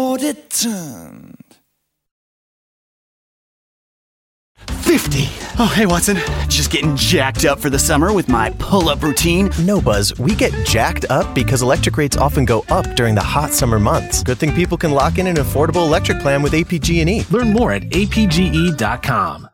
Turned. 50. Oh, hey, Watson. Just getting jacked up for the summer with my pull-up routine. No, Buzz. We get jacked up because electric rates often go up during the hot summer months. Good thing people can lock in an affordable electric plan with APG&E. Learn more at apge.com.